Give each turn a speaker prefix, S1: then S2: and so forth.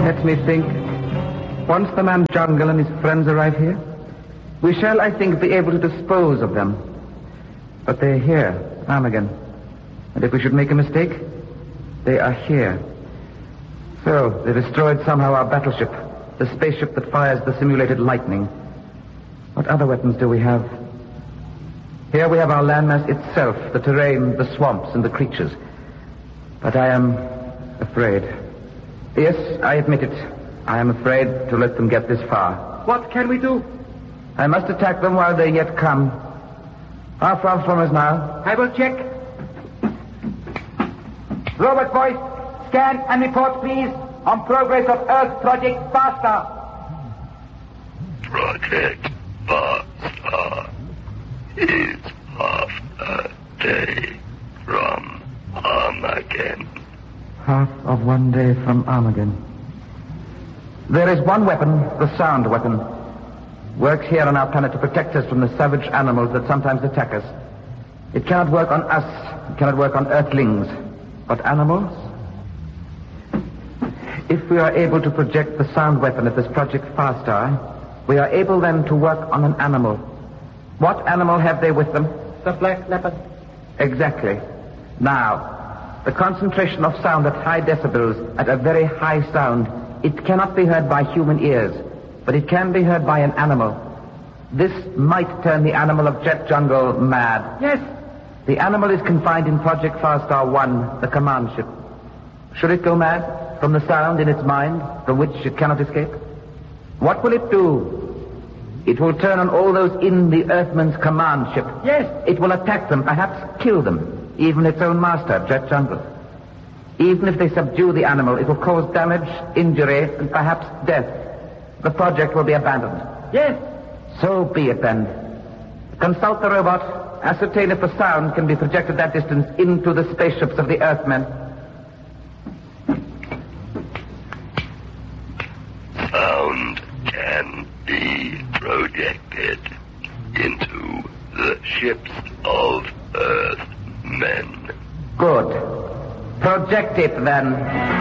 S1: Let me think. Once the man Jungle and his friends arrive here, we shall, I think, be able to dispose of them. But they're here, Armageddon. And if we should make a mistake, they are here. So, they destroyed somehow our battleship, the spaceship that fires the simulated lightning. What other weapons do we have? Here we have our landmass itself, the terrain, the swamps, and the creatures. But I am afraid. Yes, I admit it. I am afraid to let them get this far.
S2: What can we do?
S1: I must attack them while they yet come. How far from us now?
S2: I will check. Robot voice, scan and report, please, on progress of Earth Project Farstar.
S3: Project Farstar is half a day from Armageddon.
S1: Half of one day from Armageddon. There is one weapon, the sound weapon. Works here on our planet to protect us from the savage animals that sometimes attack us. It cannot work on us. It cannot work on Earthlings. But animals? If we are able to project the sound weapon at this Project Farstar, we are able then to work on an animal. What animal have they with them?
S2: The black leopard.
S1: Exactly. Now, the concentration of sound at high decibels, at a very high sound, it cannot be heard by human ears, but it can be heard by an animal. This might turn the animal of Jet Jungle mad.
S2: Yes.
S1: The animal is confined in Project Farstar 1, the command ship. Should it go mad from the sound in its mind, from which it cannot escape? What will it do? It will turn on all those in the Earthman's command ship.
S2: Yes.
S1: It will attack them, perhaps kill them, even its own master, Jet Jungle. Even if they subdue the animal, it will cause damage, injury, and perhaps death. The project will be abandoned.
S2: Yes.
S1: So be it then. Consult the robot. Ascertain if the sound can be projected that distance into the spaceships of the Earthmen.
S3: Sound can be projected into the ships of Earthmen.
S1: Good. Project it then.